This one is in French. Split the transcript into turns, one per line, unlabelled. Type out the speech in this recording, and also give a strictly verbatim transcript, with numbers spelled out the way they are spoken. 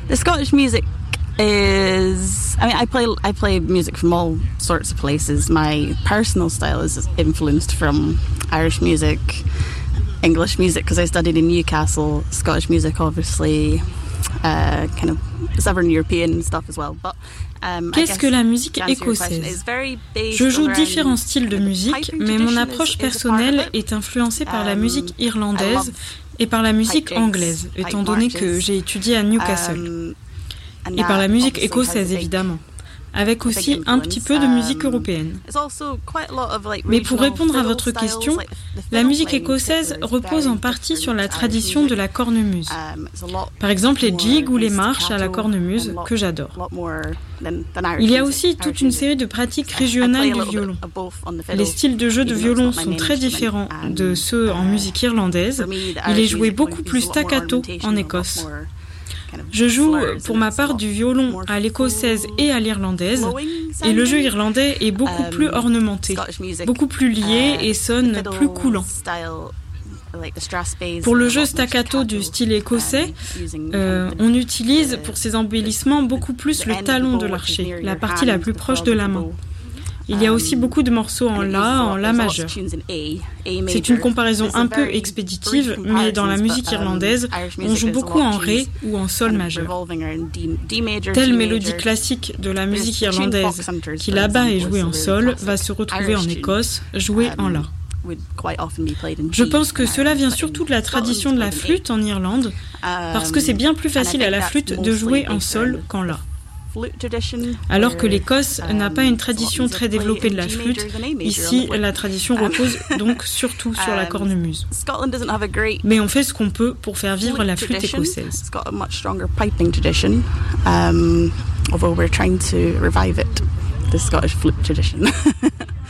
The Scottish music is, I mean, I play I play music from all sorts of places. My personal style is influenced from Irish music, English music, because I studied in Newcastle, Scottish music, obviously, uh, kind of Southern European stuff as well. But um,
Qu'est-ce que la musique écossaise ? Je joue différents styles de musique, mais mon approche personnelle est influencée par la musique irlandaise et par la musique anglaise, étant donné que j'ai étudié à Newcastle. Et par la musique écossaise, évidemment, avec aussi un petit peu de musique européenne. Mais pour répondre à votre question, la musique écossaise repose en partie sur la tradition de la cornemuse. Par exemple, les jigs ou les marches à la cornemuse, que j'adore. Il y a aussi toute une série de pratiques régionales du violon. Les styles de jeu de violon sont très différents de ceux en musique irlandaise. Il est joué beaucoup plus staccato en Écosse. Je joue pour ma part du violon à l'écossaise et à l'irlandaise, et le jeu irlandais est beaucoup plus ornementé, beaucoup plus lié et sonne plus coulant. Pour le jeu staccato du style écossais, euh, on utilise pour ses embellissements beaucoup plus le talon de l'archer, la partie la plus proche de la main. Il y a aussi beaucoup de morceaux en La, en La majeur. C'est une comparaison un peu expéditive, mais dans la musique irlandaise, on joue beaucoup en Ré ou en Sol majeur. Telle mélodie classique de la musique irlandaise, qui là-bas est jouée en Sol, va se retrouver en Écosse, jouée en La. Je pense que cela vient surtout de la tradition de la flûte en Irlande, parce que c'est bien plus facile à la flûte de jouer en Sol qu'en La. Alors que l'Écosse n'a pas une tradition très développée de la flûte, ici la tradition repose donc surtout sur la cornemuse. Mais on fait ce qu'on peut pour faire vivre la flûte écossaise.
Although we're trying to revive it, the Scottish flute tradition.